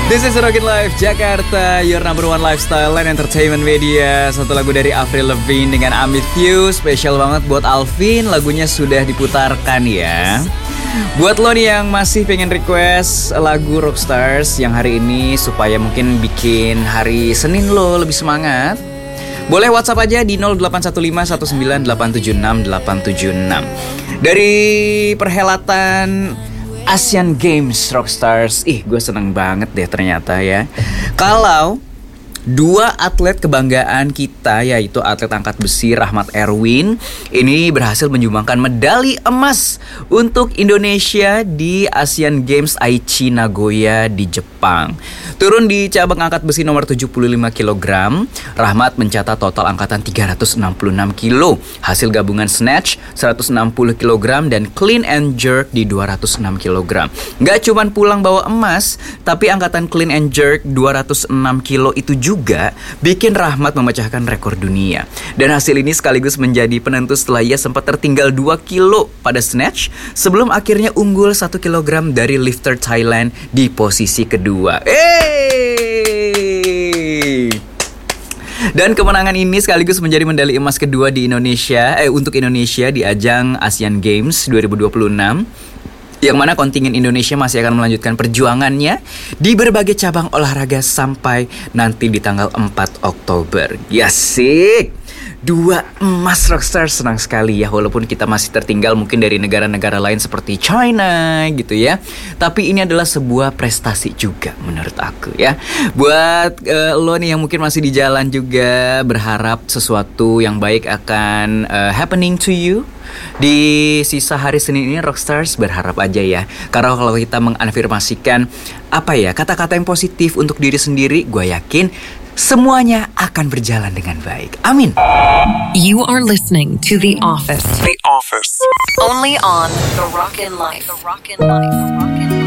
This is Rockin' Life Jakarta, your number one lifestyle and entertainment media. Satu lagu dari Avril Lavigne dengan I'm With You. Spesial banget buat Alvin, lagunya sudah diputarkan ya. Buat lo nih yang masih pengen request lagu Rockstars yang hari ini supaya mungkin bikin hari Senin lo lebih semangat, boleh WhatsApp aja di 081519876876. Dari perhelatan Asian Games Rockstars, gue seneng banget deh ternyata ya. Kalau dua atlet kebanggaan kita, yaitu atlet angkat besi Rahmat Erwin, ini berhasil menyumbangkan medali emas untuk Indonesia di Asian Games Aichi Nagoya di Jepang. Turun di cabang angkat besi nomor 75 kg, Rahmat mencatat total angkatan 366 kg. Hasil gabungan snatch 160 kg dan clean and jerk di 206 kg. Gak cuman pulang bawa emas, tapi angkatan clean and jerk 206 kg itu juga bikin Rahmat memecahkan rekor dunia. Dan hasil ini sekaligus menjadi penentu setelah ia sempat tertinggal 2 kilo pada snatch sebelum akhirnya unggul 1 kg dari lifter Thailand di posisi kedua. Dan kemenangan ini sekaligus menjadi medali emas kedua di Indonesia untuk Indonesia di ajang Asian Games 2026. Yang mana kontingen Indonesia masih akan melanjutkan perjuangannya di berbagai cabang olahraga sampai nanti di tanggal 4 Oktober. Yasik! 2 emas Rockstar, senang sekali ya. Walaupun kita masih tertinggal mungkin dari negara-negara lain seperti China gitu ya, tapi ini adalah sebuah prestasi juga menurut aku ya. Buat lo nih yang mungkin masih di jalan juga, berharap sesuatu yang baik akan happening to you di sisa hari Senin ini. Rockstars berharap aja ya, karena kalau kita mengafirmasikan kata-kata yang positif untuk diri sendiri, gue yakin semuanya akan berjalan dengan baik. Amin. You are listening to The Office. The Office. Only on The Rockin' Life. The Rockin' Life.